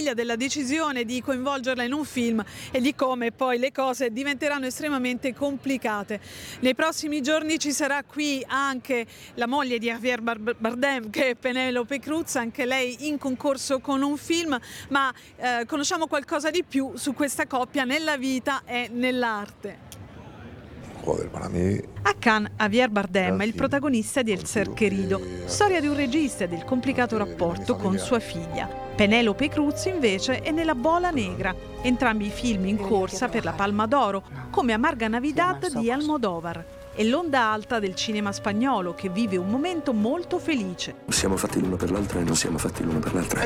figlia della decisione di coinvolgerla in un film e di come poi le cose diventeranno estremamente complicate. Nei prossimi giorni ci sarà qui anche la moglie di Javier Bardem, che è Penélope Cruz, anche lei in concorso con un film, ma conosciamo qualcosa di più su questa coppia nella vita e nell'arte. A Cannes, Javier Bardem è il protagonista di El Ser Querido, storia di un regista e del complicato rapporto con sua figlia. Penélope Cruz invece è nella Bola Negra, entrambi i film in corsa per la Palma d'Oro, come Amarga Navidad di Almodóvar. È l'onda alta del cinema spagnolo che vive un momento molto felice. Siamo fatti l'uno per l'altra e non siamo fatti l'uno per l'altra.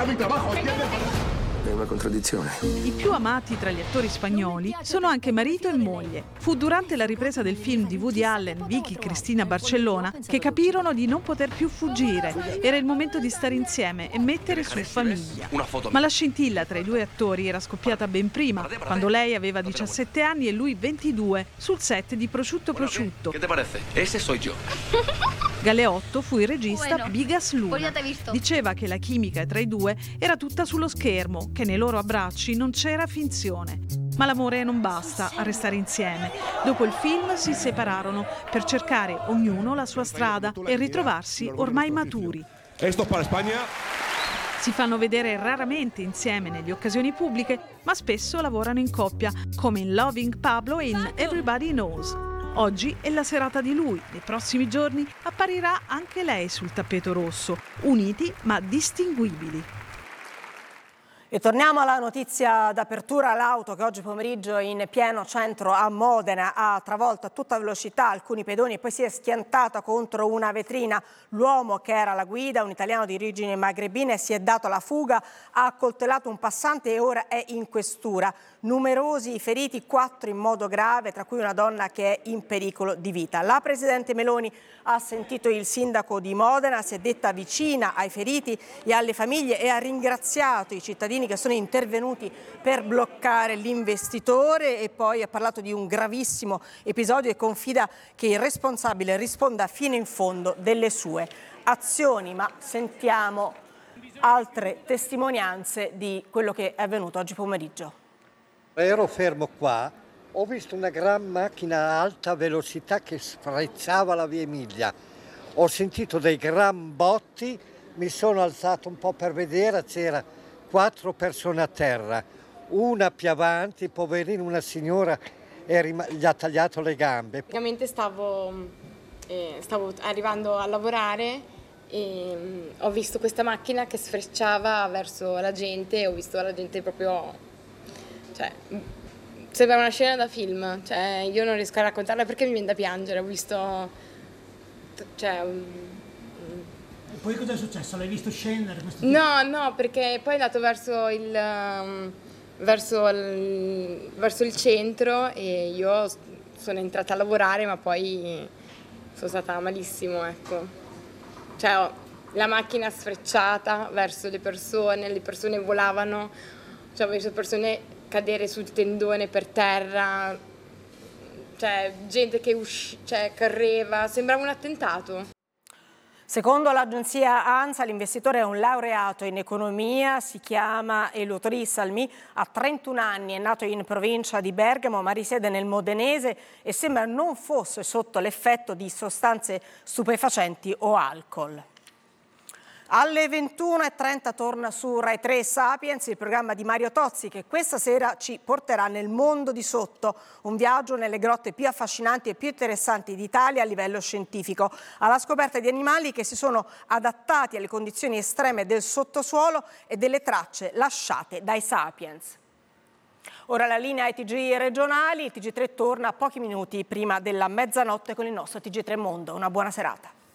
È una contraddizione. I più amati tra gli attori spagnoli sono anche marito e moglie. Fu durante la ripresa del film di Woody Allen, Vicky Cristina Barcellona, che capirono di non poter più fuggire. Era il momento di stare insieme e mettere su famiglia. Ma la scintilla tra i due attori era scoppiata ben prima, quando lei aveva 17 anni e lui 22, sul set di Prosciutto Prosciutto. Che te parece? Ese soy yo. Galeotto fu il regista Bigas Luna. Diceva che la chimica tra i due era tutta sullo schermo, che nei loro abbracci non c'era finzione. Ma l'amore non basta a restare insieme. Dopo il film si separarono per cercare ognuno la sua strada e ritrovarsi ormai maturi. Esto para España. Si fanno vedere raramente insieme nelle occasioni pubbliche, ma spesso lavorano in coppia, come in Loving Pablo e in Everybody Knows. Oggi è la serata di lui, nei prossimi giorni apparirà anche lei sul tappeto rosso, uniti ma distinguibili. E torniamo alla notizia d'apertura. L'auto che oggi pomeriggio in pieno centro a Modena ha travolto a tutta velocità alcuni pedoni e poi si è schiantata contro una vetrina. L'uomo che era alla guida, un italiano di origini magrebine, si è dato alla fuga, ha accoltellato un passante e ora è in questura. Numerosi i feriti, 4 in modo grave, tra cui una donna che è in pericolo di vita. La Presidente Meloni ha sentito il sindaco di Modena, si è detta vicina ai feriti e alle famiglie e ha ringraziato i cittadini che sono intervenuti per bloccare l'investitore e poi ha parlato di un gravissimo episodio e confida che il responsabile risponda fino in fondo delle sue azioni. Ma sentiamo altre testimonianze di quello che è avvenuto oggi pomeriggio. Ero fermo qua, ho visto una gran macchina a alta velocità che sfrecciava la via Emilia. Ho sentito dei gran botti, mi sono alzato un po' per vedere, c'era 4 persone a terra, una più avanti, poverina, una signora gli ha tagliato le gambe. Praticamente stavo arrivando a lavorare e ho visto questa macchina che sfrecciava verso la gente e ho visto la gente proprio... sembra una scena da film, io non riesco a raccontarla perché mi viene da piangere, ho visto... E poi cosa è successo? L'hai visto scendere? No, perché poi è andato verso il centro e io sono entrata a lavorare, ma poi sono stata malissimo, ecco. La macchina sfrecciata verso le persone volavano, ho visto persone cadere sul tendone per terra, gente che correva, sembrava un attentato. Secondo l'agenzia ANSA, l'investitore è un laureato in economia, si chiama Eleutheri Salmi, ha 31 anni, è nato in provincia di Bergamo ma risiede nel modenese e sembra non fosse sotto l'effetto di sostanze stupefacenti o alcol. Alle 21:30 torna su Rai 3 Sapiens, il programma di Mario Tozzi, che questa sera ci porterà nel mondo di sotto, un viaggio nelle grotte più affascinanti e più interessanti d'Italia a livello scientifico, alla scoperta di animali che si sono adattati alle condizioni estreme del sottosuolo e delle tracce lasciate dai Sapiens. Ora la linea ai TG regionali, il TG3 torna a pochi minuti prima della mezzanotte con il nostro TG3 Mondo. Una buona serata.